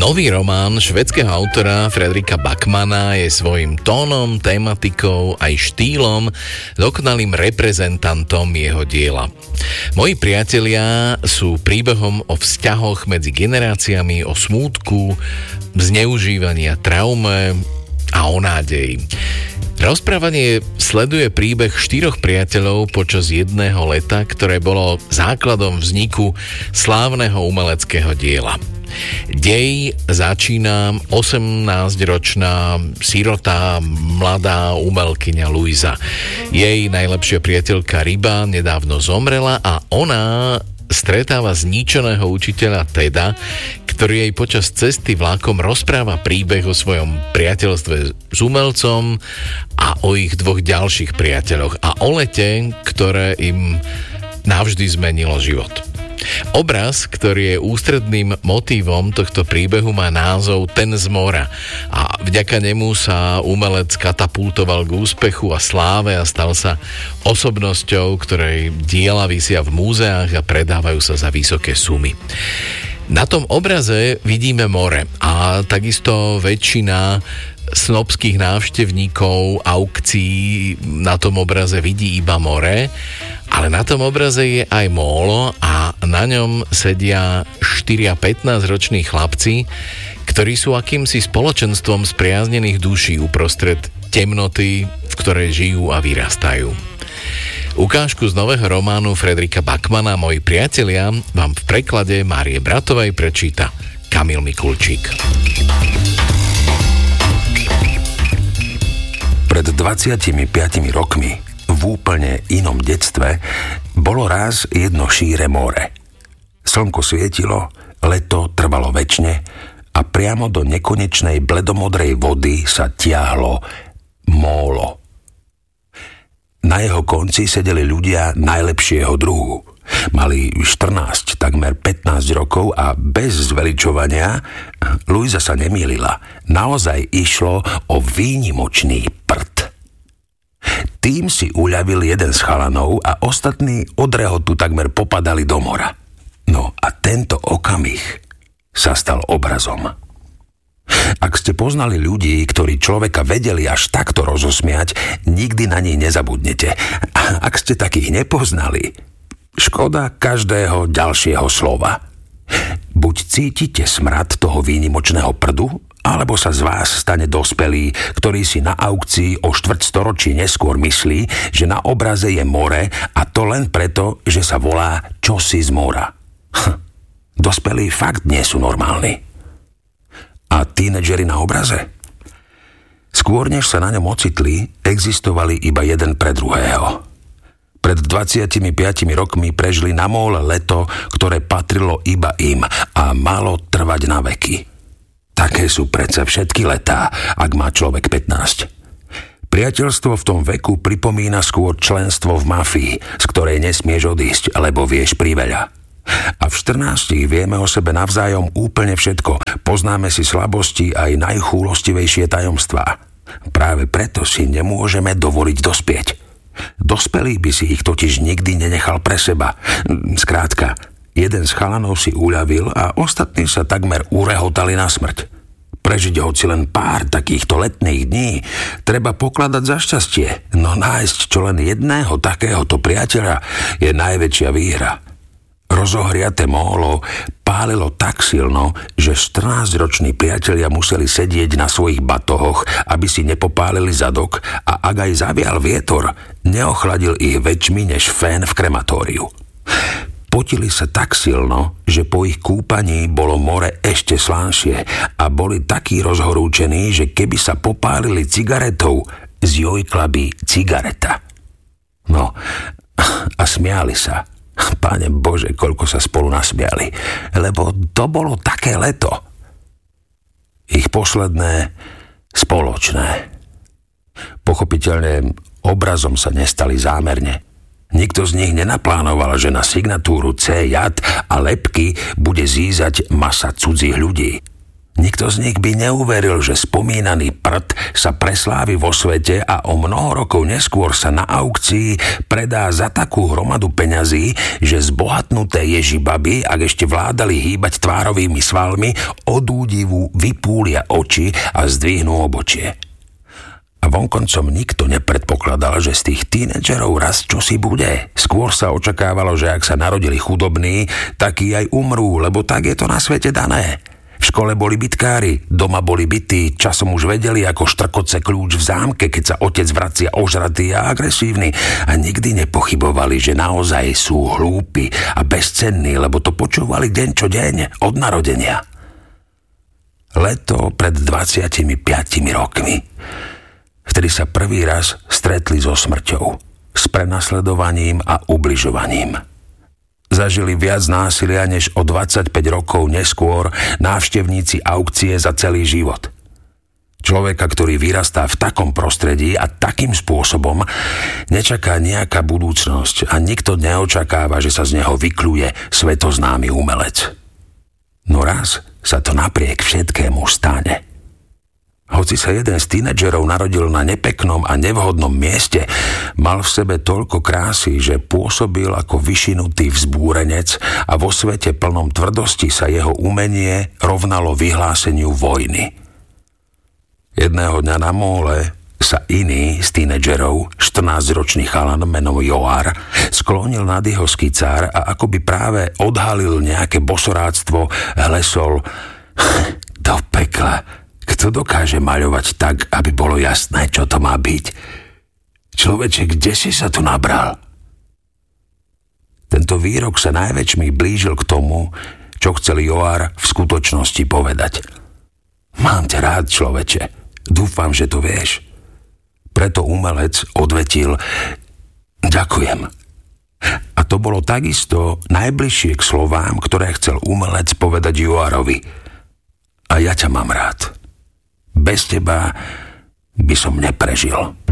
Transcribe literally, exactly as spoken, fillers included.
Nový román švédskeho autora Fredrika Backmana je svojím tónom, tematikou aj štýlom dokonalým reprezentantom jeho diela. Moji priatelia sú príbehom o vzťahoch medzi generáciami, o smútku, zneužívaní a traume a o nádeji. Rozprávanie sleduje príbeh štyroch priateľov počas jedného leta, ktoré bolo základom vzniku slávneho umeleckého diela. Dej začína osemnásťročná sirota, mladá umelkyňa Luisa. Jej najlepšia priateľka Ryba nedávno zomrela a ona stretáva zničeného učiteľa Teda, ktorý jej počas cesty vlakom rozpráva príbeh o svojom priateľstve s umelcom a o ich dvoch ďalších priateľoch a o lete, ktoré im navždy zmenilo život. Obraz, ktorý je ústredným motívom tohto príbehu, má názov Ten z mora a vďaka nemu sa umelec katapultoval k úspechu a sláve a stal sa osobnosťou, ktorej diela visia v múzeách a predávajú sa za vysoké sumy. Na tom obraze vidíme more a takisto väčšina snobských návštevníkov aukcií na tom obraze vidí iba more, ale na tom obraze je aj mólo a na ňom sedia štyria pätnásťroční chlapci, ktorí sú akýmsi spoločenstvom spriaznených duší uprostred temnoty, v ktorej žijú a vyrastajú. Ukážku z nového románu Fredrika Backmana Moji priatelia vám v preklade Márie Bratovej prečíta Kamil Mikulčík. Pred dvadsiatimi piatimi rokmi, v úplne inom detstve, bolo raz jedno šíre more. Slnko svietilo, leto trvalo večne a priamo do nekonečnej bledomodrej vody sa tiahlo mólo. Na jeho konci sedeli ľudia najlepšieho druhu. Mali štrnásť, takmer pätnásť rokov a bez zveličovania Luisa sa nemýlila. Naozaj išlo o výnimočný prd. Tým si uľavil jeden z chalanov a ostatní od rehotu takmer popadali do mora. No a tento okamih sa stal obrazom. Ak ste poznali ľudí, ktorí človeka vedeli až takto rozosmiať, nikdy na nich nezabudnete. A ak ste takých nepoznali, škoda každého ďalšieho slova. Buď cítite smrad toho výnimočného prdu, alebo sa z vás stane dospelý, ktorý si na aukcii o štvrťstoročí neskôr myslí, že na obraze je more a to len preto, že sa volá čosi z mora. Hm. Dospelí fakt nie sú normálni. A tínedžeri na obraze? Skôr než sa na ňom ocitli, existovali iba jeden pre druhého. Pred dvadsiatimi piatimi rokmi prežili na móle leto, ktoré patrilo iba im a malo trvať na veky. Také sú predsa všetky letá, ak má človek pätnásť. Priateľstvo v tom veku pripomína skôr členstvo v mafii, z ktorej nesmieš odísť, lebo vieš priveľa. A v štrnástich vieme o sebe navzájom úplne všetko. Poznáme si slabosti aj najchúlostivejšie tajomstvá. Práve preto si nemôžeme dovoliť dospieť. Dospelý by si ich totiž nikdy nenechal pre seba. Skrátka, jeden z chalanov si uľavil a ostatní sa takmer urehotali na smrť. Prežiť hoci len pár takýchto letných dní treba pokladať za šťastie, no nájsť čo len jedného takéhoto priateľa je najväčšia výhra. Rozohriaté mólo pálilo tak silno, že štrnásťroční priatelia museli sedieť na svojich batohoch, aby si nepopálili zadok a ak aj zavial vietor, neochladil ich väčšmi než fén v krematóriu. Potili sa tak silno, že po ich kúpaní bolo more ešte slánšie a boli takí rozhorúčení, že keby sa popálili cigaretou, zjojkla by cigareta. No, a smiali sa. Páne Bože, koľko sa spolu nasmiali, lebo to bolo také leto. Ich posledné spoločné. Pochopiteľne obrazom sa nestali zámerne. Nikto z nich nenaplánoval, že na signatúru C jad a lebky bude zízať masa cudzích ľudí. Nikto z nich by neuveril, že spomínaný prd sa preslávi vo svete a o mnoho rokov neskôr sa na aukcii predá za takú hromadu peňazí, že zbohatnuté ježibaby, ak ešte vládali hýbať tvárovými svalmi, od údivu vypúlia oči a zdvihnú obočie. A vonkoncom nikto nepredpokladal, že z tých tínedžerov raz čosi bude. Skôr sa očakávalo, že ak sa narodili chudobní, takí aj umrú, lebo tak je to na svete dané. V škole boli bitkári, doma boli bití, časom už vedeli, ako štrkoce kľúč v zámke, keď sa otec vracia ožratý a agresívny. A nikdy nepochybovali, že naozaj sú hlúpi a bezcenní, lebo to počúvali deň čo deň, od narodenia. Leto pred dvadsiatimi piatimi rokmi. Vtedy sa prvý raz stretli so smrťou, s prenasledovaním a ubližovaním. Zažili viac násilia než o dvadsaťpäť rokov neskôr návštevníci aukcie za celý život. Človeka, ktorý vyrastá v takom prostredí a takým spôsobom, nečaká nejaká budúcnosť a nikto neočakáva, že sa z neho vykľuje svetoznámy umelec. No raz sa to napriek všetkému stane. Hoci sa jeden z tínedžerov narodil na nepeknom a nevhodnom mieste, mal v sebe toľko krásy, že pôsobil ako vyšinutý vzbúrenec a vo svete plnom tvrdosti sa jeho umenie rovnalo vyhláseniu vojny. Jedného dňa na móle sa iný z tínedžerov, štrnásťročný chalan menom Joar, sklonil nad jeho skicár a akoby práve odhalil nejaké bosoráctvo, hlesol: do pekla. Kto dokáže maľovať tak, aby bolo jasné, čo to má byť? Človeče, kde si sa tu nabral? Tento výrok sa najväčšmi blížil k tomu, čo chcel Joar v skutočnosti povedať. Mám ťa rád, človeče. Dúfam, že to vieš. Preto umelec odvetil: ďakujem. A to bolo takisto najbližšie k slovám, ktoré chcel umelec povedať Joarovi. A ja ťa mám rád. Bez teba by som neprežil.